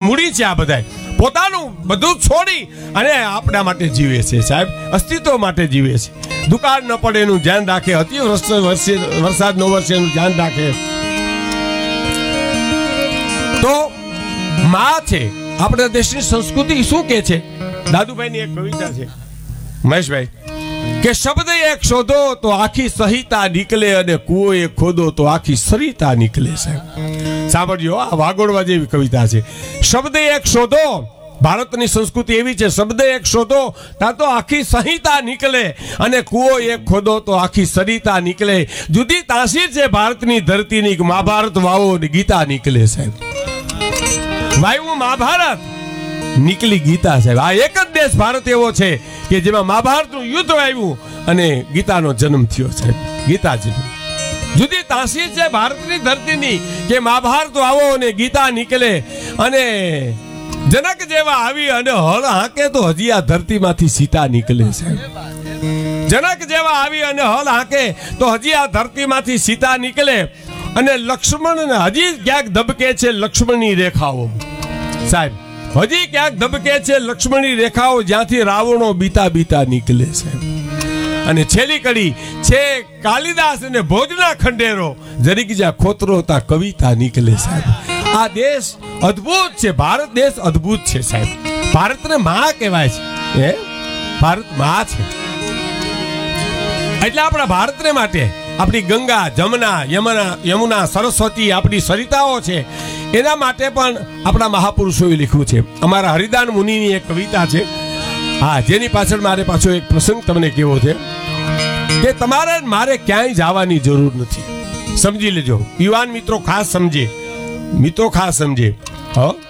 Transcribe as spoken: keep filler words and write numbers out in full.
મૂડી છે આ બધા, પોતાનું બધું છોડી અને આપણા માટે જીવે છે સાહેબ, અસ્તિત્વ માટે જીવે છે. દુકાળ ન પડે એનું ધ્યાન રાખે, અતિવૃષ્ટિ વરસે વરસાદ ન વરસે એનું ધ્યાન રાખે. તો માં છે આપણા દેશની સંસ્કૃતિ શું કે છે? દાદુભાઈની એક કવિતા છે મહેશભાઈ, કે શબ્દ એક શોધો તો આખી સહિતા નીકળે અને કુવો એક ખોદો તો આખી સરિતા નીકળે. સાહેબ સાંભળજો, આ વાગોળવા જેવી કવિતા છે. શબ્દ એક શોધો, ભારતની સંસ્કૃતિ એવી છે, શબ્દ એક શોધો ત્યાં તો આખી સંહિતા નીકળે અને કુવો એક ખોદો તો આખી સરિતા નીકળે. જુદી તાસીર છે ભારતની ધરતીની, મહાભારત વાવો ને ગીતા નીકળે. સાહેબ વાયુ મહાભારત, નીકળી ગીતા. સાહેબ આ એક જ દેશ ભારત એવો છે કે જેમાં મહાભારતનું યુદ્ધ આવ્યું અને ગીતાનો જન્મ થયો. સાહેબ ગીતા જન્મ. જુદી તાસીર છે ભારતની ધરતીની કે મહાભારત આવો અને ગીતા નીકળે. અને જનક જેવા આવી અને હળ હાંકે તો હજી આ ધરતીમાંથી સીતા નીકળે. સાહેબ જનક જેવા આવી અને હળ હાંકે તો હજી આ ધરતીમાંથી સીતા નીકળે. અને લક્ષ્મણ હજી ક્યાંક ધબકે છે લક્ષ્મણની રેખાઓ. સાહેબ હજી ક્યાંક ધબકે છે લક્ષ્મણની રેખાઓ, જ્યાંથી રાવણો બીતા બીતા નીકળે. સાહેબ અને છેલ્લી કડી છે કાલિદાસ અને ભોજના ખંડેરો, જરીક જ્યાં ખોતરો તા કવિતા નીકળે. સાહેબ આ દેશ અદ્ભુત છે, ભારત દેશ અદ્ભુત છે. સાહેબ ભારતને માં કહેવાય છે, હે ભારત માં છે. એટલે આપણા ભારતને માટે આપણી ગંગા, જમના, યમુના યમુના સરસ્વતી આપણી સરિતાઓ છે, એના માટે પણ આપણા મહાપુરુષોએ લખ્યું છે. અમારા હરિદાન મુનિની એક કવિતા છે, હા, જેની પાછળ મારે પાછો એક પ્રસંગ તમને કહેવો છે કે તમારે મારે ક્યાંય જવાની જરૂર નથી. સમજી લેજો યુવાન મિત્રો, ખાસ સમજે મિત્રો, ખાસ સમજે. હા